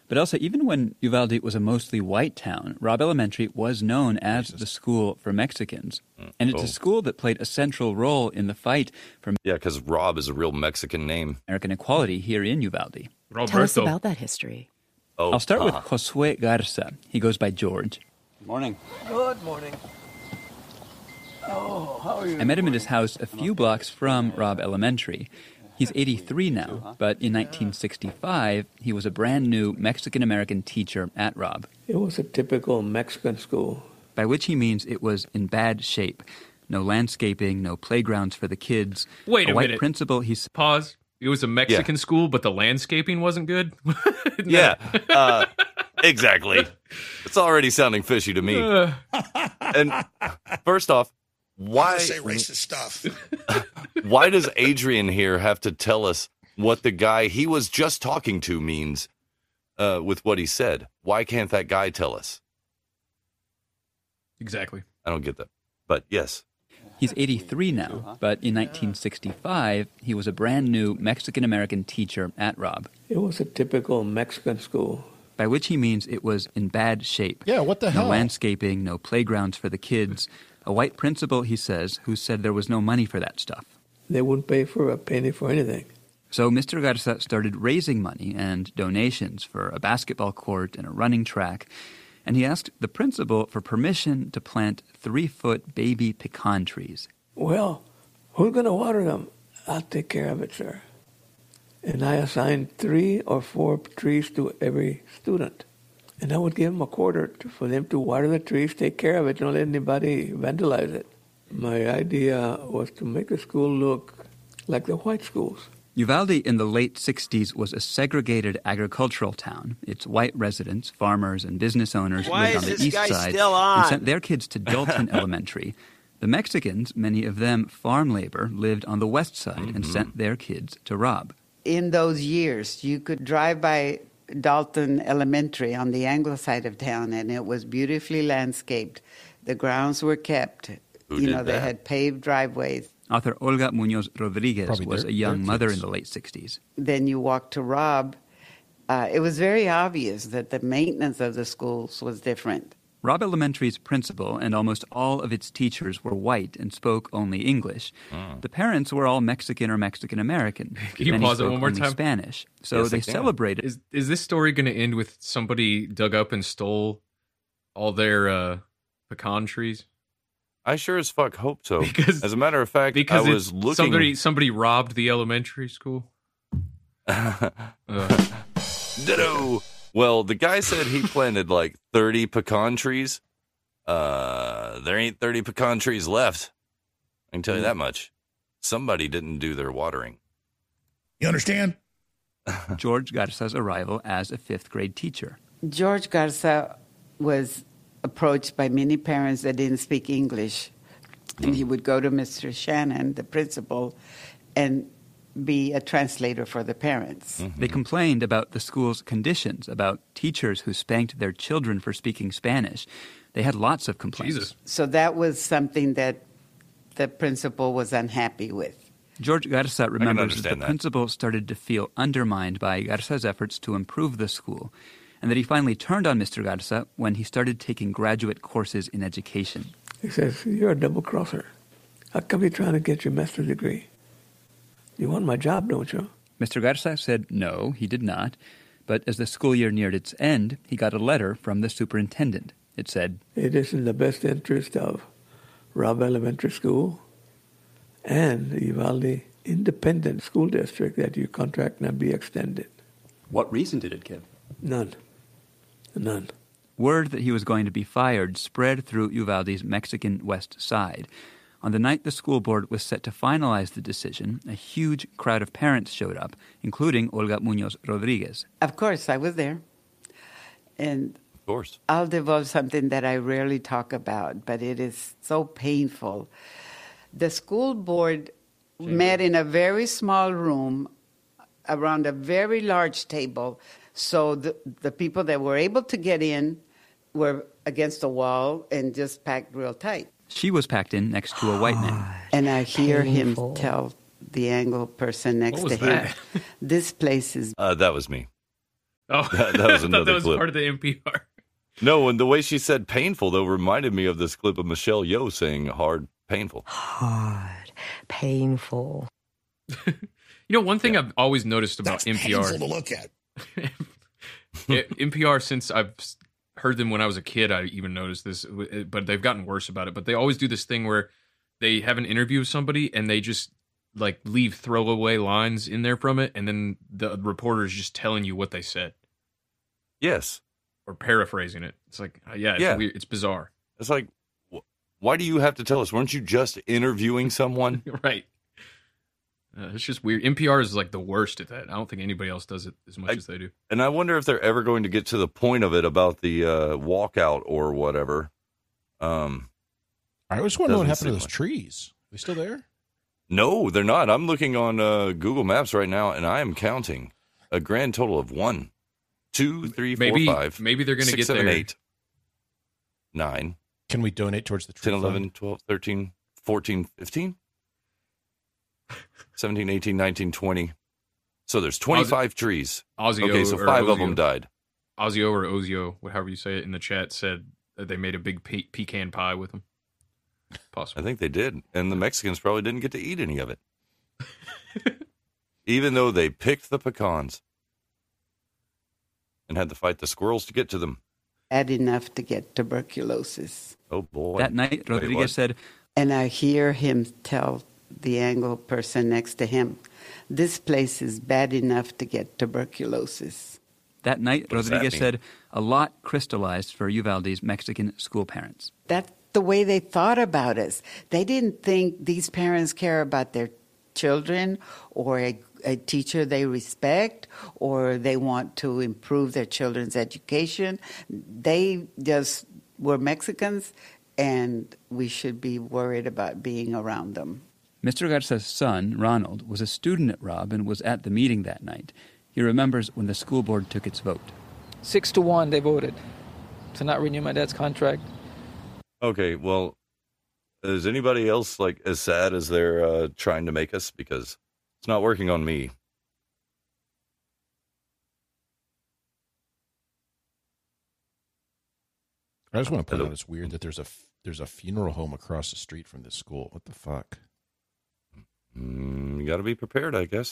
But also, even when Uvalde was a mostly white town, Robb Elementary was known as the school for Mexicans. And it's a school that played a central role in the fight for because Robb is a real Mexican name. American equality here in Uvalde. Roberto. Tell us about that history. I'll start with Josue Garza. He goes by George. Good morning. Good morning. Oh, how are you? I met him at his house a few blocks from Robb Elementary. He's 83 now, but in 1965, he was a brand new Mexican-American teacher at Robb. It was a typical Mexican school. By which he means it was in bad shape. No landscaping, no playgrounds for the kids. Wait a white minute. principal, Pause. It was a Mexican school, but the landscaping wasn't good? Exactly. It's already sounding fishy to me. And first off, why say racist stuff? Why does Adrian here have to tell us what the guy he was just talking to means with what he said? Why can't that guy tell us? Exactly. I don't get that. But yes. He's 83 now, but in 1965, he was a brand new Mexican-American teacher at Robb. It was a typical Mexican school. By which he means it was in bad shape. Yeah, what the hell? No landscaping, no playgrounds for the kids. A white principal, he says, who said there was no money for that stuff. They wouldn't pay for a penny for anything. So Mr. Garza started raising money and donations for a basketball court and a running track, and he asked the principal for permission to plant 3-foot baby pecan trees. Well, who's going to water them? I'll take care of it, sir. And I assigned 3 or 4 trees to every student. And I would give them a quarter for them to water the trees, take care of it, don't let anybody vandalize it. My idea was to make the school look like the white schools. Uvalde in the late 60s was a segregated agricultural town. Its white residents, farmers, and business owners lived on the east side and sent their kids to Dalton Elementary. The Mexicans, many of them farm labor, lived on the west side and sent their kids to Robb. In those years, you could drive by Dalton Elementary on the Anglo side of town, and it was beautifully landscaped. The grounds were kept. They had paved driveways. Author Olga Munoz Rodriguez Probably was a young mother in the late 60s. Then you walk to Robb. It was very obvious that the maintenance of the schools was different. Robb Elementary's principal and almost all of its teachers were white and spoke only English. The parents were all Mexican or Mexican-American. Can you Many pause it spoke one more only time? Spanish. So Yes, I they can. celebrated. Is this story going to end with somebody dug up and stole all their pecan trees? I sure as fuck hope so. Because- as a matter of fact, I Because was looking... somebody robbed the elementary school? Ditto! Well, the guy said he planted like 30 pecan trees. There ain't 30 pecan trees left. I can tell you that much. Somebody didn't do their watering. You understand? George Garza's arrival as a fifth-grade teacher. George Garza was approached by many parents that didn't speak English. And he would go to Mr. Shannon, the principal, and be a translator for the parents. They complained about the school's conditions, about teachers who spanked their children for speaking Spanish. They had lots of complaints. Jesus. So that was something that the principal was unhappy with. George Garza remembers that understand the that. principal started to feel undermined by Garza's efforts to improve the school, and that he finally turned on Mr. Garza when he started taking graduate courses in education. He says, you're a double-crosser. How come you're trying to get your master's degree? You want my job, don't you? Mr. Garza said no, he did not, but as the school year neared its end, he got a letter from the superintendent. It said, It is in the best interest of Robb Elementary School and the Uvalde Independent School District that your contract not be extended. What reason did it give? None. None. Word that he was going to be fired spread through Uvalde's Mexican West Side. On the night the school board was set to finalize the decision, a huge crowd of parents showed up, including Olga Munoz Rodriguez. Of course, I was there. And Of course. I'll divulge something that I rarely talk about, but it is so painful. The school board met in a very small room around a very large table. So the people that were able to get in were against the wall and just packed real tight. She was packed in next to a white man. And I hear Painful. him tell the Anglo person next What to was him, that? this place is... That was me. Oh, that was another that was clip. part of the NPR. No, and the way she said painful, though, reminded me of this clip of Michelle Yeoh saying hard, painful. Hard, painful. One thing I've always noticed about That's NPR. painful to look at. NPR, since I've heard them when I was a kid, I even noticed this, but they've gotten worse about it. But they always do this thing where they have an interview with somebody and they just like leave throwaway lines in there from it, and then the reporter is just telling you what they said. Yes. Or paraphrasing it. It's like, it's weird. It's bizarre. It's like, why do you have to tell us? Weren't you just interviewing someone? Right. It's just weird. NPR is like the worst at that. I don't think anybody else does it as much as they do. And I wonder if they're ever going to get to the point of it about the walkout or whatever. I was wondering what happened to those trees. Are they still there? No, they're not. I'm looking on Google Maps right now, and I am counting a grand total of 1, 2, 3, 4, 5. Maybe they're going to get 7, there. 8, 9. Can we donate towards the tree 10, 11, 12, 13, 14, 15? 17, 18, 19, 20. So there's 25 trees. Ozio, okay, so 5 of them died. Ozio or Ozio, however you say it in the chat, said that they made a big pecan pie with them. Possible. I think they did. And the Mexicans probably didn't get to eat any of it. Even though they picked the pecans and had to fight the squirrels to get to them. Bad enough to get tuberculosis. Oh, boy. That night, Rodriguez said, and I hear him tell the Anglo person next to him, this place is bad enough to get tuberculosis. That night, Rodriguez said, a lot crystallized for Uvalde's Mexican school parents. That's the way they thought about us. They didn't think these parents care about their children or a teacher they respect or they want to improve their children's education. They just were Mexicans, and we should be worried about being around them. Mr. Garza's son, Ronald, was a student at Robb and was at the meeting that night. He remembers when the school board took its vote. 6-1, they voted to not renew my dad's contract. Okay, well, is anybody else like as sad as they're trying to make us? Because it's not working on me. I just want to point out it's weird that there's a funeral home across the street from this school. What the fuck? You got to be prepared, I guess.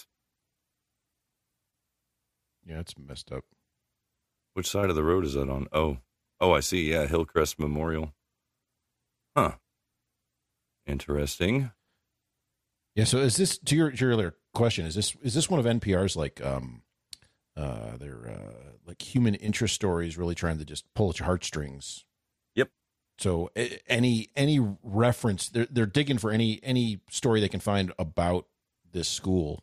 Yeah, it's messed up. Which side of the road is that on? Oh, I see. Yeah, Hillcrest Memorial. Huh. Interesting. Yeah. So, is this to your earlier question? Is this one of NPR's like their like human interest stories, really trying to just pull at your heartstrings? Yep. So any reference, they're digging for any story they can find about this school.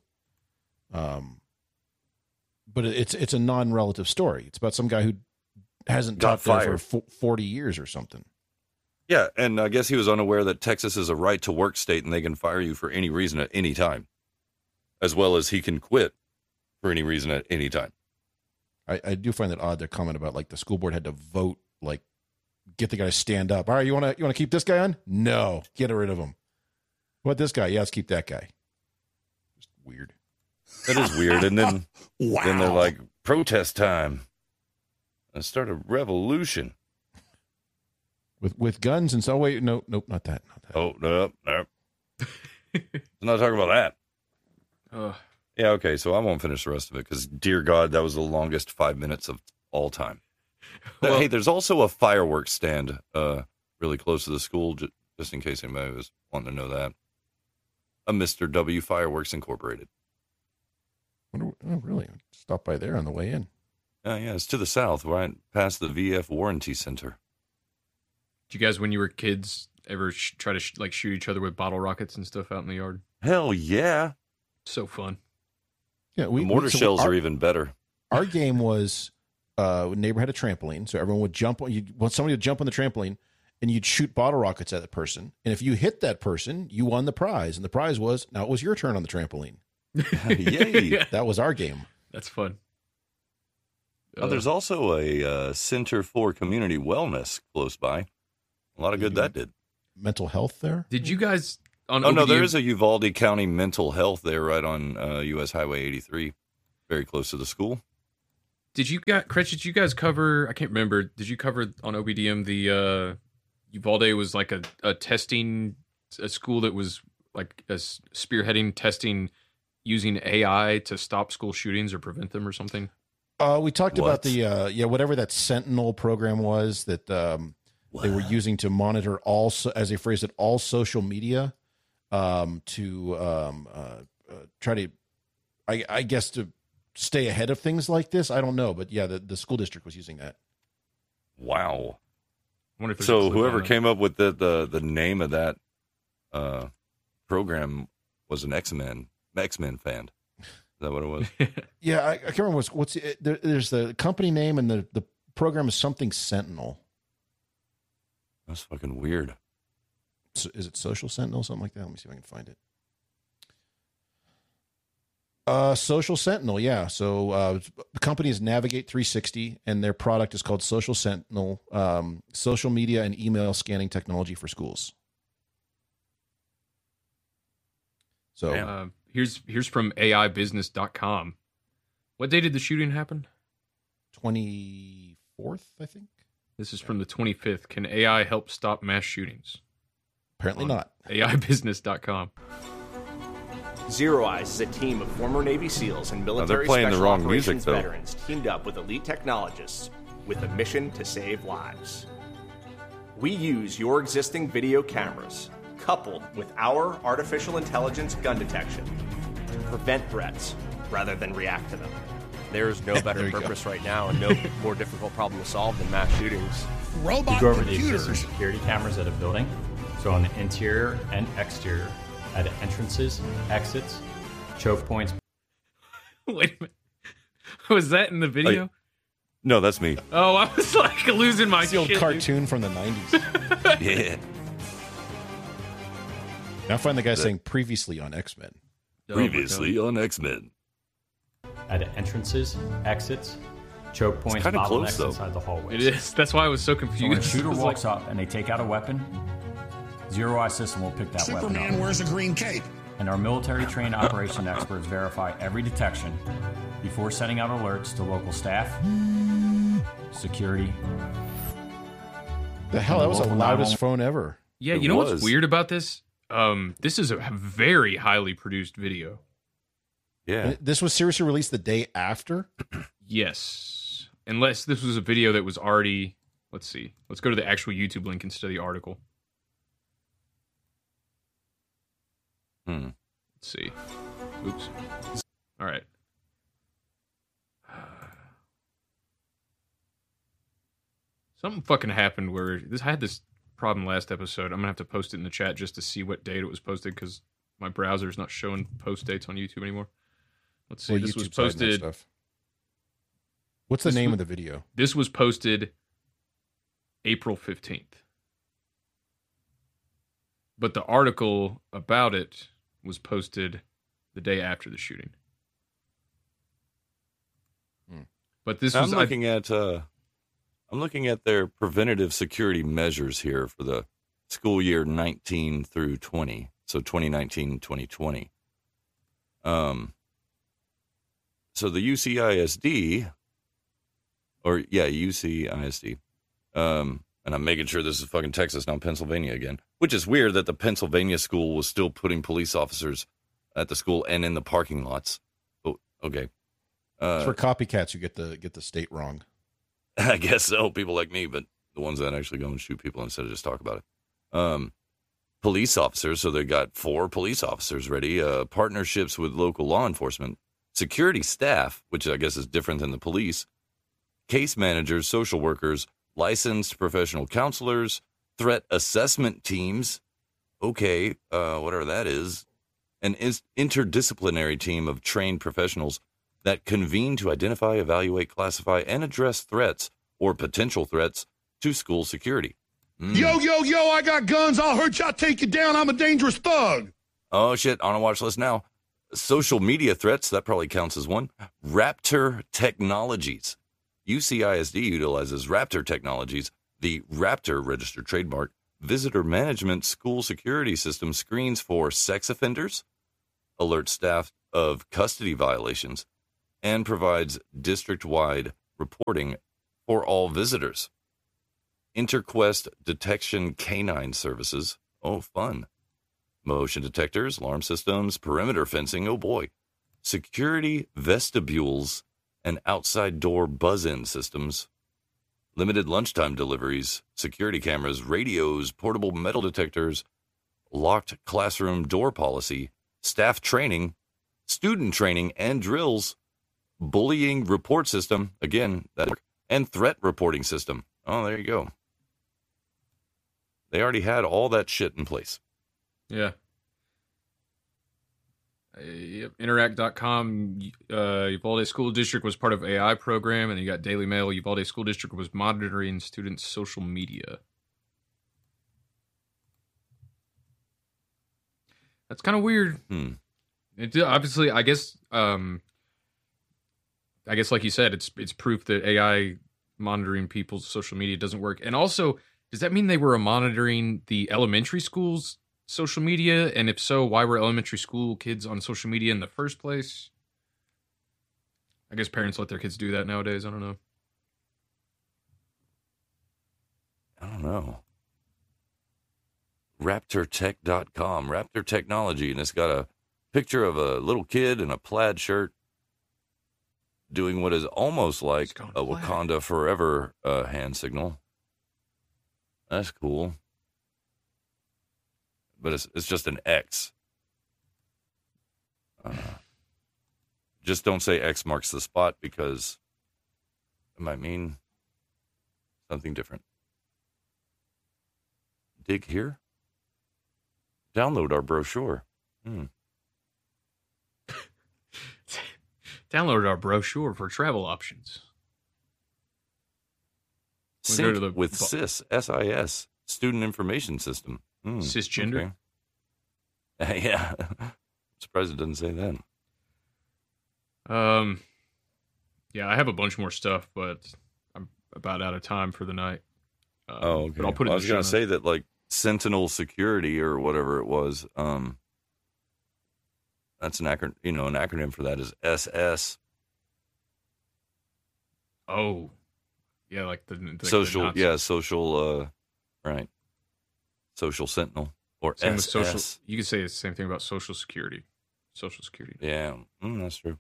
But it's a non-relative story. It's about some guy who hasn't taught there for 40 years or something. Yeah, and I guess he was unaware that Texas is a right-to-work state and they can fire you for any reason at any time, as well as he can quit for any reason at any time. I do find that odd, their comment about, like, the school board had to vote, like, get the guy to stand up. All right, you want to keep this guy on? No, get rid of him. What, this guy? Yeah, let's keep that guy. Just weird. That is weird. And then, wow. Then they're like, protest time. Let's start a revolution. With guns and so wait, nope, not that. Oh, no. I'm not talking about that. Yeah, okay, so I won't finish the rest of it because, dear God, that was the longest 5 minutes of all time. Well, hey, there's also a fireworks stand really close to the school, just in case anybody was wanting to know that. A Mr. W Fireworks Incorporated. Oh, really? Stop by there on the way in. Yeah, it's to the south, right past the VF Warranty Center. Did you guys, when you were kids, ever try to shoot each other with bottle rockets and stuff out in the yard? Hell yeah. So fun. Yeah, the mortar shells are even better. Our game was neighbor had a trampoline, so everyone would jump on. You want somebody to jump on the trampoline, and you'd shoot bottle rockets at that person. And if you hit that person, you won the prize. And the prize was, now it was your turn on the trampoline. Yay! That was our game. That's fun. There's also a Center for Community Wellness close by. A lot of good that did. Mental health there? Did you guys... no, there is a Uvalde County Mental Health there right on U.S. Highway 83, very close to the school. Did you guys cover? I can't remember. Did you cover on OBDM the Uvalde was like a school that was like spearheading testing using AI to stop school shootings or prevent them or something? We talked about the whatever that Sentinel program was that they were using to monitor all, as they phrased it, all social media to try to, I guess, to stay ahead of things like this. I don't know, but yeah, the school district was using that. Wow. So whoever came up with the name of that program was an X-Men fan. Is that what it was? Yeah, I can't remember there's the company name and the program is something Sentinel. That's fucking weird. So, is it Social Sentinel, something like that? Let me see if I can find it. Social Sentinel, yeah. So the company is Navigate 360, and their product is called Social Sentinel, social media and email scanning technology for schools. So here's from AIbusiness.com. What day did the shooting happen? 24th, I think. This is from the 25th. Can AI help stop mass shootings? Apparently not. AIbusiness.com. Zero Eyes is a team of former Navy SEALs and military special operations veterans teamed up with elite technologists with a mission to save lives. We use your existing video cameras, coupled with our artificial intelligence gun detection, to prevent threats rather than react to them. There's no better purpose right now and no more difficult problem to solve than mass shootings. You go over the existing security cameras at a building, so on the interior and exterior, at entrances, exits, choke points. Wait a minute. Was that in the video? No, that's me. Oh, I was like losing my shit. The old cartoon from the 90s. Yeah. Now find the guy saying previously on X-Men. Previously on X-Men. At entrances, exits, choke points, bottlenecks inside the hallways. It is. That's why I was so confused. So when a shooter walks up and they take out a weapon, Zero Eye System will pick that weapon up. Superman wears a green cape. And our military-trained operation experts verify every detection before sending out alerts to local staff, security. The hell, that was the loudest phone ever. Yeah, you know what's weird about this? This is a very highly produced video. Yeah. And this was seriously released the day after? Yes. Unless this was a video that was already... Let's see. Let's go to the actual YouTube link instead of the article. Let's see. Oops. All right. Something fucking happened where I had this problem last episode. I'm gonna have to post it in the chat just to see what date it was posted because my browser's not showing post dates on YouTube anymore. Let's see. This was posted. What's the name of the video? This was posted April 15th. But the article about it was posted the day after the shooting. But this was... I'm looking at their preventative security measures here for the school year 19 through 20. So 2019, 2020. So the UCISD, UCISD, and I'm making sure this is fucking Texas, not Pennsylvania again, which is weird that the Pennsylvania school was still putting police officers at the school and in the parking lots. Oh, okay. It's for copycats who get the state wrong. I guess so, people like me, but the ones that actually go and shoot people instead of just talk about it. Police officers, so they got 4 police officers ready, partnerships with local law enforcement, security staff, which I guess is different than the police, case managers, social workers, licensed professional counselors, threat assessment teams, whatever that is, an interdisciplinary team of trained professionals that convene to identify, evaluate, classify, and address threats or potential threats to school security. Yo, I got guns. I'll hurt you. I'll take you down. I'm a dangerous thug. Oh, shit. On a watch list now. Social media threats. That probably counts as one. Raptor Technologies. UCISD utilizes Raptor Technologies, the Raptor registered trademark, visitor management school security system screens for sex offenders, alerts staff of custody violations, and provides district-wide reporting for all visitors. Interquest detection canine services. Oh, fun. Motion detectors, alarm systems, perimeter fencing. Oh, boy. Security vestibules and outside door buzz-in systems. Limited lunchtime deliveries, security cameras, radios, portable metal detectors, locked classroom door policy, staff training, student training and drills, bullying report system, again, and threat reporting system. Oh, there you go. They already had all that shit in place. Yeah. Interact.com, Uvalde School District was part of AI program, and you got Daily Mail. Uvalde School District was monitoring students' social media. That's kind of weird. It, obviously, I guess, like you said, it's proof that AI monitoring people's social media doesn't work. And also, does that mean they were monitoring the elementary schools' social media? And if so, why were elementary school kids on social media in the first place? I guess parents let their kids do that nowadays. I don't know. RaptorTech.com, Raptor Technology, and it's got a picture of a little kid in a plaid shirt doing what is almost like a Wakanda Forever hand signal. That's cool. But it's just an X. Just don't say X marks the spot, because it might mean something different. Dig here. Download our brochure. Download our brochure for travel options. Sync with SIS, S-I-S, Student Information System. Cisgender? Okay. Yeah. I'm surprised it doesn't say that. Yeah, I have a bunch more stuff, but I'm about out of time for the night. Okay. But I'll put it I was going to say that, like, Sentinel Security or whatever it was, that's an acronym for that is SS. Oh, yeah, like the social, social, right. Social Sentinel or same SS. With social, you could say the same thing about Social Security. Social Security. Yeah, that's true.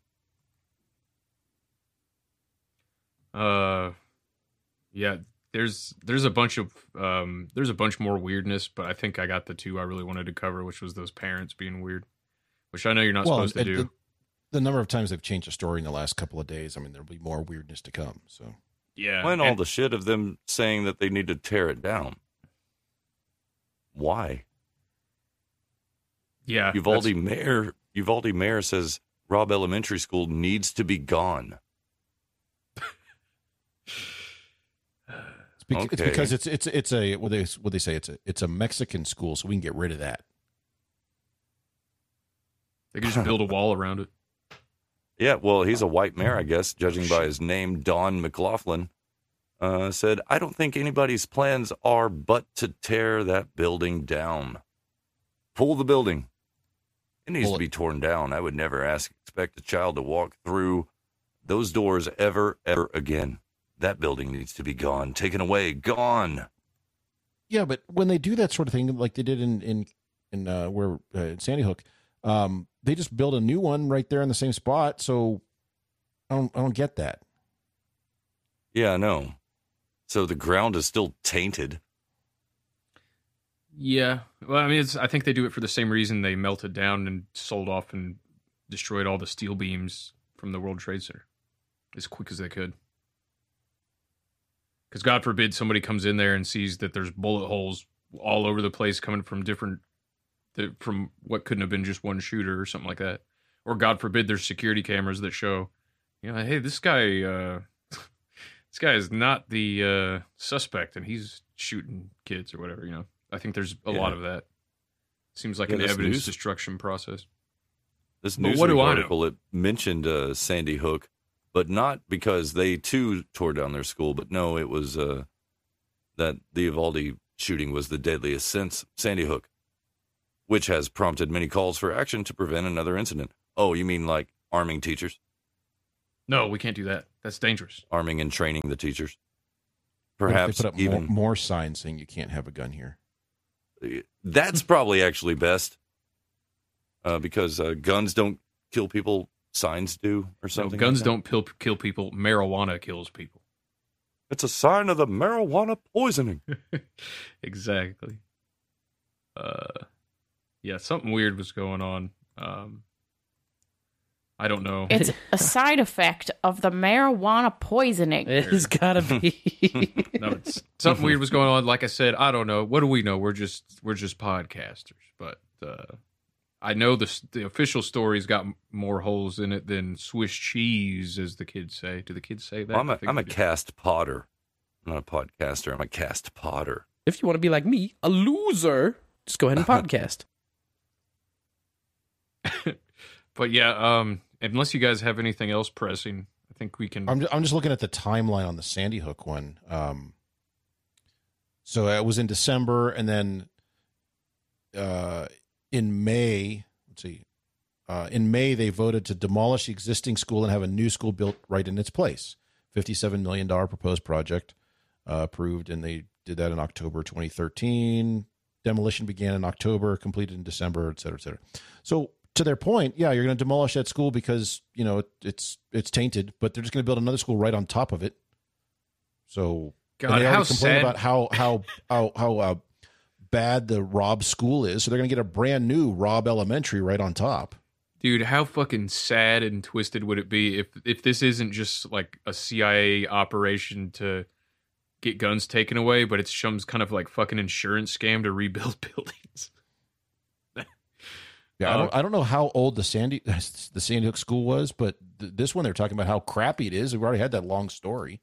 Yeah, there's a bunch of there's a bunch more weirdness, but I think I got the two I really wanted to cover, which was those parents being weird, which I know you're not supposed to do. The number of times they've changed a story in the last couple of days, I mean, there'll be more weirdness to come. So yeah, when all the shit of them saying that they need to tear it down. Why? Yeah, Uvalde mayor says Robb Elementary School needs to be gone. It's because it's a what they say it's a Mexican school, so we can get rid of that. They can just build a wall around it. Yeah, well, he's a white mayor, I guess, judging by his name. Don McLaughlin said, "I don't think anybody's plans are but to tear that building down. Pull the building. It needs to be torn down. I would never expect a child to walk through those doors ever again. That building needs to be gone, taken away, gone." Yeah, but when they do that sort of thing, like they did in Sandy Hook, they just build a new one right there in the same spot. So I don't get that. Yeah, I know. So the ground is still tainted. Yeah, well, I mean, I think they do it for the same reason they melted down and sold off and destroyed all the steel beams from the World Trade Center as quick as they could. Because God forbid somebody comes in there and sees that there's bullet holes all over the place coming from from what couldn't have been just one shooter or something like that. Or God forbid there's security cameras that show, hey, this guy is not the suspect and he's shooting kids or whatever, I think there's a lot of that. Seems like an evidence destruction process. This news article, it mentioned Sandy Hook, but not because they too tore down their school. But no, it was that the Uvalde shooting was the deadliest since Sandy Hook, which has prompted many calls for action to prevent another incident. Oh, you mean like arming teachers? No, we can't do that. That's dangerous. Arming and training the teachers. Perhaps they put up even more signs saying you can't have a gun here. That's probably actually best, because guns don't kill people. Signs do, or something. No, guns don't kill people. Marijuana kills people. It's a sign of the marijuana poisoning. Exactly. Yeah, something weird was going on. I don't know. It's a side effect of the marijuana poisoning. It's gotta be. No, something weird was going on. Like I said, I don't know. What do we know? We're just podcasters. But I know the official story's got more holes in it than Swiss cheese, as the kids say. Do the kids say that? Well, I'm a cast potter. I'm not a podcaster. I'm a cast potter. If you want to be like me, a loser, just go ahead and podcast. But yeah, unless you guys have anything else pressing, I think we can. I'm just looking at the timeline on the Sandy Hook one. So it was in December, and then in May, in May they voted to demolish the existing school and have a new school built right in its place. $57 million proposed project approved, and they did that in October 2013. Demolition began in October, completed in December, et cetera, et cetera. So to their point, yeah, you're going to demolish that school because, you know, it's tainted, but they're just going to build another school right on top of it. So God, they how already complained sad. about how bad the Robb school is. So they're going to get a brand new Robb Elementary right on top. Dude, how fucking sad and twisted would it be if this isn't just like a CIA operation to get guns taken away, but it's some kind of like fucking insurance scam to rebuild buildings? Yeah, I don't know how old the Sandy Hook school was, but this one they're talking about how crappy it is. We've already had that long story.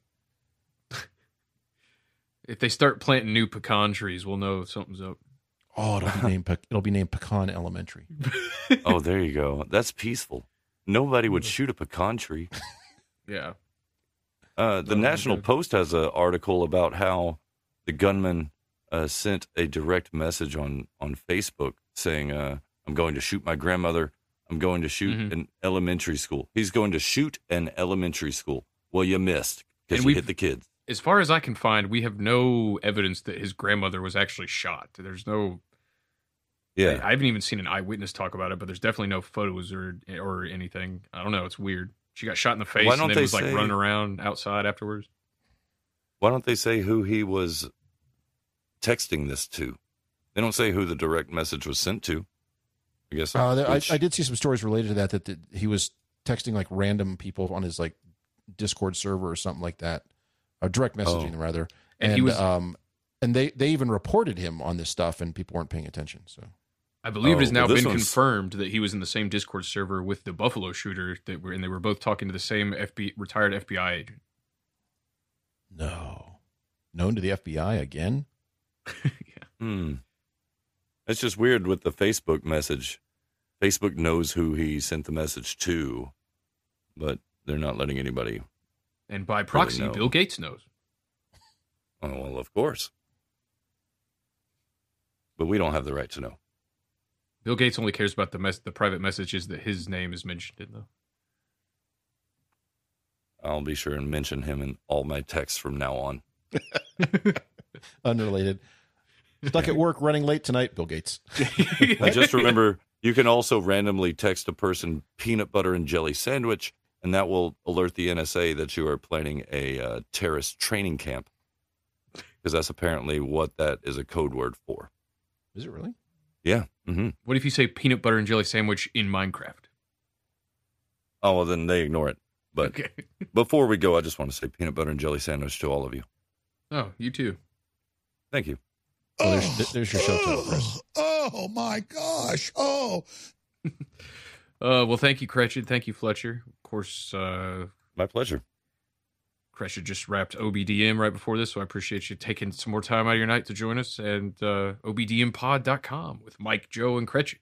If they start planting new pecan trees, we'll know something's up. Oh, it'll be named Pecan Elementary. Oh, there you go. That's peaceful. Nobody would shoot a pecan tree. Yeah. The National Post has an article about how the gunman sent a direct message on Facebook saying, I'm going to shoot my grandmother. I'm going to shoot an elementary school. He's going to shoot an elementary school. Well, you missed because you hit the kids. As far as I can find, we have no evidence that his grandmother was actually shot. There's no... Yeah. I haven't even seen an eyewitness talk about it, but there's definitely no photos or anything. I don't know. It's weird. She got shot in the face and then was like running around outside afterwards. Why don't they say who he was texting this to? They don't say who the direct message was sent to. I guess. I did see some stories related to that he was texting like random people on his like Discord server or something like that. Direct messaging rather. And he was, and they even reported him on this stuff, and people weren't paying attention. So I believe it has now been confirmed that he was in the same Discord server with the Buffalo shooter and they were both talking to the same retired FBI agent. No, known to the FBI again. Yeah. It's just weird with the Facebook message. Facebook knows who he sent the message to, but they're not letting anybody. And by proxy, Bill Gates knows. Oh, well, of course. But we don't have the right to know. Bill Gates only cares about the private messages that his name is mentioned in, though. I'll be sure and mention him in all my texts from now on. Unrelated. Stuck at work, running late tonight, Bill Gates. Just remember, you can also randomly text a person peanut butter and jelly sandwich, and that will alert the NSA that you are planning a terrorist training camp. Because that's apparently what that is a code word for. Is it really? Yeah. Mm-hmm. What if you say peanut butter and jelly sandwich in Minecraft? Oh, well, then they ignore it. But before we go, I just want to say peanut butter and jelly sandwich to all of you. Oh, you too. Thank you. Well, there's your show title, Chris. Oh, my gosh. Oh. Well, thank you, Cretched. Thank you, Fletcher. Of course. My pleasure. Cretched just wrapped OBDM right before this, so I appreciate you taking some more time out of your night to join us. And OBDMpod.com with Mike, Joe, and Cretched.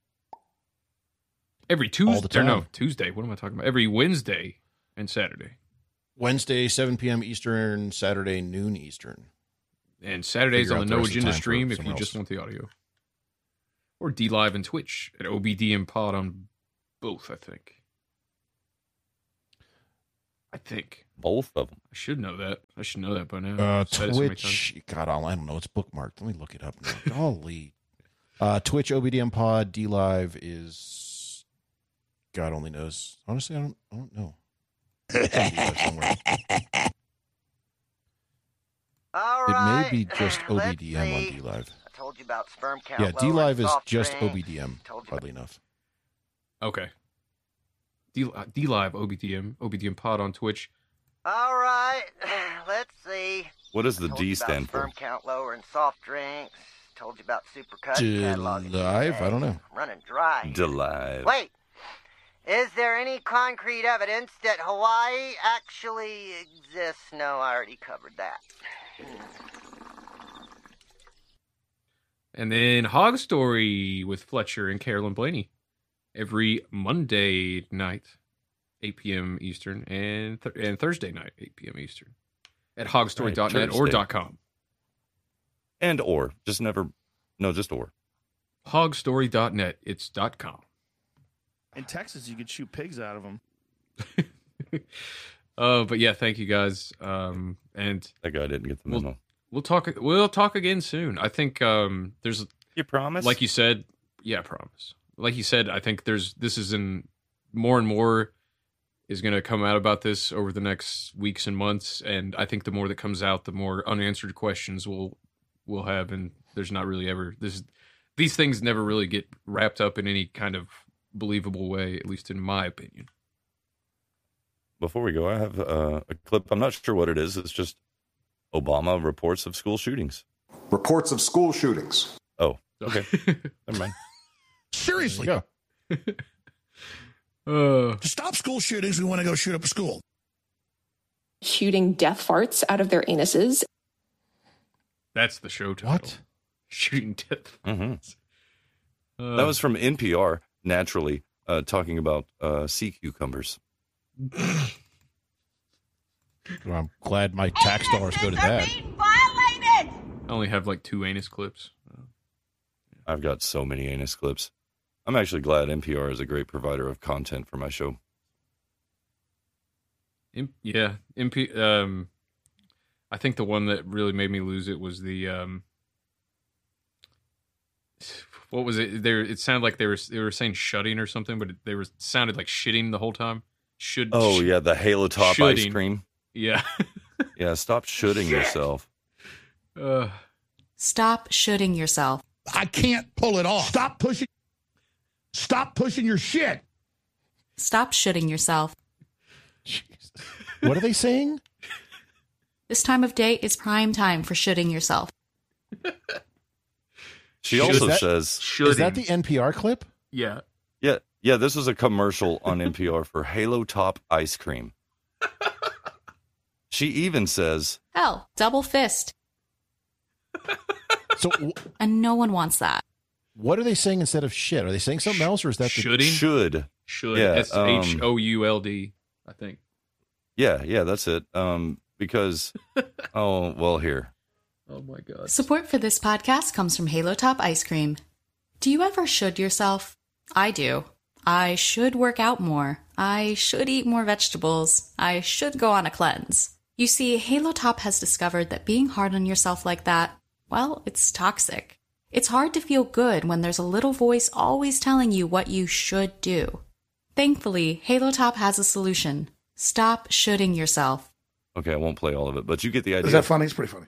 Every Tuesday. No, Tuesday. What am I talking about? Every Wednesday and Saturday. Wednesday, 7 p.m. Eastern, Saturday, noon Eastern. And Saturdays on the No Agenda stream if you just want the audio. Or D-Live and Twitch at OBDM Pod on both, I think. Both of them. I should know that. I should know that by now. Twitch. God, I don't know. It's bookmarked. Let me look it up now. Golly. Twitch OBDM Pod D Live is God only knows. Honestly, I don't know. All right. It may be just OBDM on D Live. I told you about sperm count. Yeah, D Live is just drinks. OBDM. Oddly enough. Okay. D Live OBDM Pod on Twitch. All right. Let's see. What does the D stand for? Sperm count lower in soft drinks. Told you about Supercut. Live? I don't know. Running dry. Live. Wait. Is there any concrete evidence that Hawaii actually exists? No, I already covered that. And then Hog Story with Fletcher and Carolyn Blaney every Monday night, 8 p.m. Eastern, and Thursday night, 8 p.m. Eastern, at hogstory.net or .com. And or. Just or. Hogstory.net. It's .com. In Texas, you could shoot pigs out of them. But yeah, thank you guys. And that guy didn't get the memo. We'll talk again soon. I think there's. You promise? Like you said, yeah, I promise. Like you said, I think this is in more and more is going to come out about this over the next weeks and months, and I think the more that comes out, the more unanswered questions we'll have, and there's not really ever these things never really get wrapped up in any kind of believable way, at least in my opinion. Before we go, I have a clip. I'm not sure what it is. It's just Obama reports of school shootings. Reports of school shootings. Oh, okay. Never mind. Seriously. Go. To stop school shootings, we want to go shoot up a school. Shooting death farts out of their anuses. That's the show title. What? Shooting death farts. Mm-hmm. That was from NPR, naturally, talking about sea cucumbers. Well, I'm glad my tax dollars go to that. I only have like 2 anus clips. I've got so many anus clips. I'm actually glad NPR is a great provider of content for my show. I think the one that really made me lose it was the what was it? It sounded like they were saying shutting or something, but sounded like shitting the whole time. The Halo Top ice cream. Yeah. Yeah, stop shooting yourself. Stop shooting yourself. I can't pull it off. Stop pushing your shit. Stop shooting yourself. Jesus. What are they saying? This time of day is prime time for shooting yourself. She also says... Is that the NPR clip? Yeah. Yeah, this was a commercial on NPR for Halo Top ice cream. She even says... Hell, double fist. And no one wants that. What are they saying instead of shit? Are they saying something else, or is that shooting? Should. Yeah, SHOULD, I think. Yeah, that's it. Because, here. Oh my God. Support for this podcast comes from Halo Top Ice Cream. Do you ever should yourself? I do. I should work out more. I should eat more vegetables. I should go on a cleanse. You see, Halo Top has discovered that being hard on yourself like that, well, it's toxic. It's hard to feel good when there's a little voice always telling you what you should do. Thankfully, Halo Top has a solution. Stop shooting yourself. Okay, I won't play all of it, but you get the idea. Is that funny? It's pretty funny.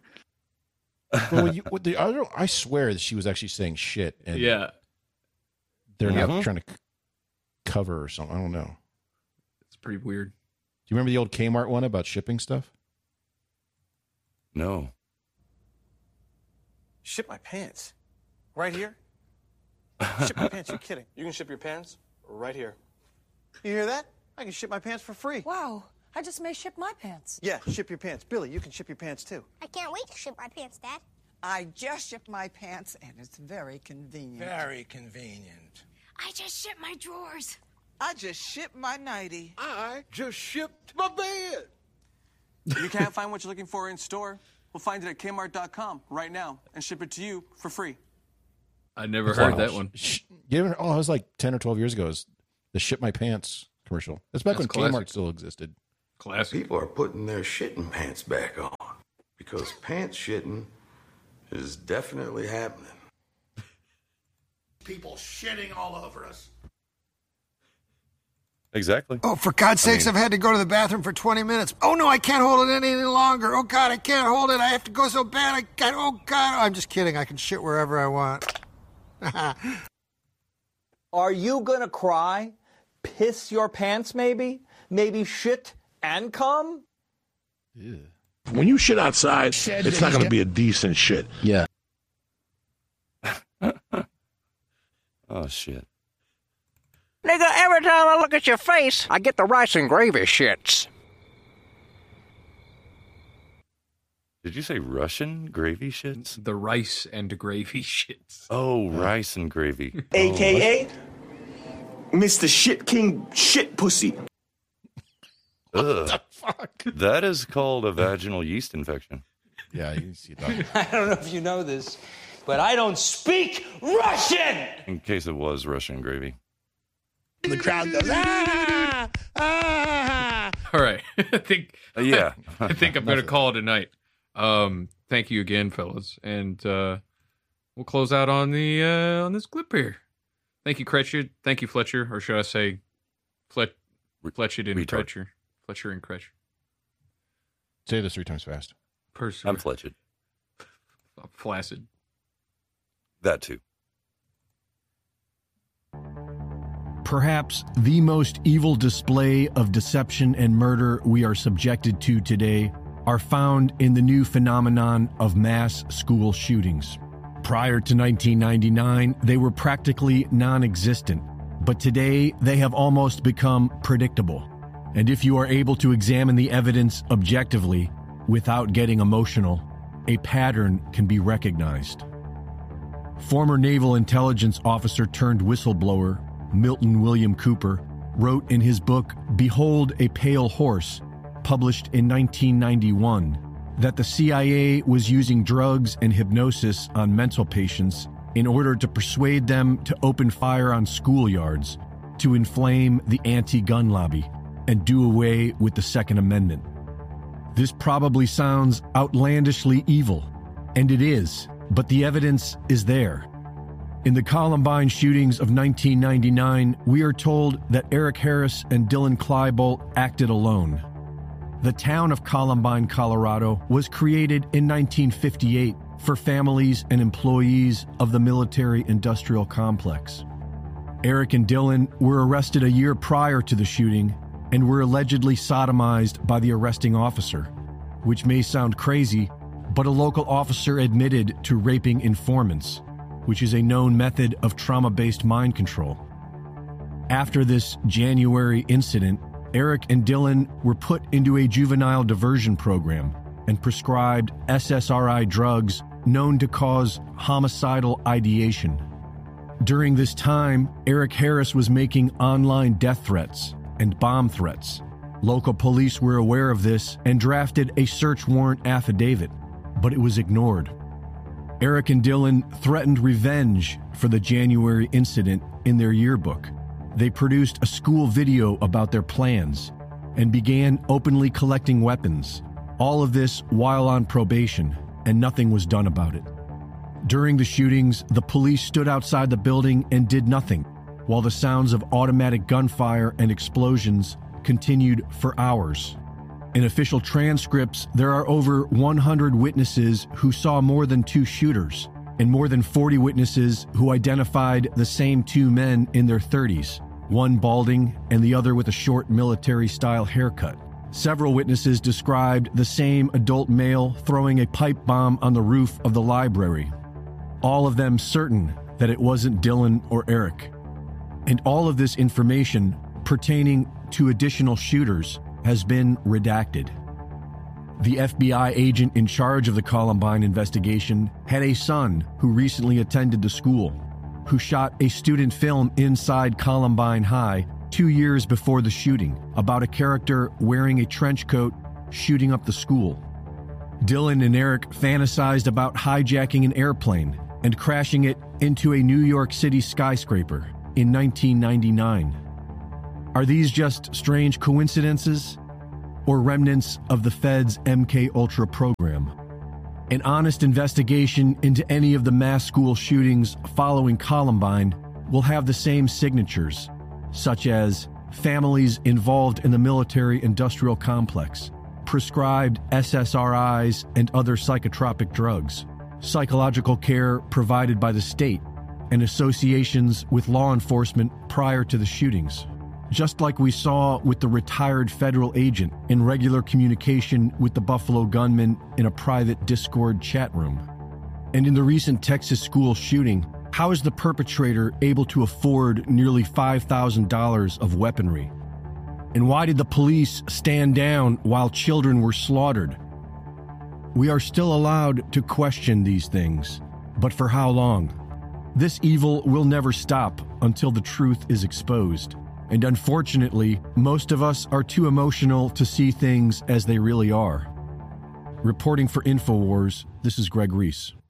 I swear that she was actually saying shit. And yeah. They're not trying to cover or something. I don't know. It's pretty weird. Do you remember the old Kmart one about shipping stuff? No. Ship my pants. Right here? Ship my pants. You're kidding. You can ship your pants right here. You hear that? I can ship my pants for free. Wow. I just may ship my pants. Yeah, ship your pants. Billy, you can ship your pants too. I can't wait to ship my pants, Dad. I just shipped my pants, and it's very convenient. Very convenient. I just shipped my drawers. I just shipped my nightie. I just shipped my bed. If you can't find what you're looking for in store, we'll find it at Kmart.com right now and ship it to you for free. I never heard that one. It was like 10 or 12 years ago. It was the Ship My Pants commercial. That's back when Kmart still existed. Classic. People are putting their shitting pants back on because pants shitting is definitely happening. People shitting all over us. Exactly. Oh, for God's sakes, I've had to go to the bathroom for 20 minutes. Oh, no, I can't hold it any longer. Oh, God, I can't hold it. I have to go so bad. Oh, God. I'm just kidding. I can shit wherever I want. Are you going to cry? Piss your pants, maybe? Maybe shit and cum? Yeah. When you shit outside, it's not going to be a decent shit. Yeah. Oh, shit. Nigga, every time I look at your face, I get the rice and gravy shits. Did you say Russian gravy shits? The rice and gravy shits. Oh, rice and gravy. AKA Mr. Shit King Shit Pussy. Ugh. What the fuck? That is called a vaginal yeast infection. Yeah, you see that. I don't know if you know this, but I don't speak Russian! In case it was Russian gravy. The crowd goes, ah! Ah! All right. I think yeah. I think I'm going to call it a night. Thank you again, fellas. And we'll close out on the on this clip here. Thank you, Kretcher. Thank you, Fletcher. Or should I say Fletcher and Kretcher. Fletcher and Kretcher. Say this 3 times fast. I'm Fletcher. I'm flaccid. That too. Perhaps the most evil display of deception and murder we are subjected to today are found in the new phenomenon of mass school shootings. Prior to 1999, they were practically non-existent, but today they have almost become predictable. And if you are able to examine the evidence objectively, without getting emotional, a pattern can be recognized. Former Naval Intelligence Officer turned whistleblower Milton William Cooper wrote in his book Behold a Pale Horse, published in 1991, that the CIA was using drugs and hypnosis on mental patients in order to persuade them to open fire on schoolyards, to inflame the anti-gun lobby, and do away with the Second Amendment. This probably sounds outlandishly evil, and it is, but the evidence is there. In the Columbine shootings of 1999, we are told that Eric Harris and Dylan Klebold acted alone. The town of Columbine, Colorado, was created in 1958 for families and employees of the military-industrial complex. Eric and Dylan were arrested a year prior to the shooting and were allegedly sodomized by the arresting officer, which may sound crazy, but a local officer admitted to raping informants, which is a known method of trauma-based mind control. After this January incident, Eric and Dylan were put into a juvenile diversion program and prescribed SSRI drugs known to cause homicidal ideation. During this time, Eric Harris was making online death threats and bomb threats. Local police were aware of this and drafted a search warrant affidavit, but it was ignored. Eric and Dylan threatened revenge for the January incident in their yearbook. They produced a school video about their plans and began openly collecting weapons. All of this while on probation, and nothing was done about it. During the shootings, the police stood outside the building and did nothing, while the sounds of automatic gunfire and explosions continued for hours. In official transcripts, there are over 100 witnesses who saw more than 2 shooters, and more than 40 witnesses who identified the same 2 men in their 30s, one balding and the other with a short military-style haircut. Several witnesses described the same adult male throwing a pipe bomb on the roof of the library, all of them certain that it wasn't Dylan or Eric. And all of this information pertaining to additional shooters has been redacted. The FBI agent in charge of the Columbine investigation had a son who recently attended the school, who shot a student film inside Columbine High 2 years before the shooting about a character wearing a trench coat shooting up the school. Dylan and Eric fantasized about hijacking an airplane and crashing it into a New York City skyscraper in 1999. Are these just strange coincidences? or remnants of the Fed's MK Ultra program. An honest investigation into any of the mass school shootings following Columbine will have the same signatures, such as families involved in the military-industrial complex, prescribed SSRIs and other psychotropic drugs, psychological care provided by the state, and associations with law enforcement prior to the shootings. Just like we saw with the retired federal agent in regular communication with the Buffalo gunman in a private Discord chat room. And in the recent Texas school shooting, how is the perpetrator able to afford nearly $5,000 of weaponry? And why did the police stand down while children were slaughtered? We are still allowed to question these things, but for how long? This evil will never stop until the truth is exposed. And unfortunately, most of us are too emotional to see things as they really are. Reporting for InfoWars, this is Greg Reese.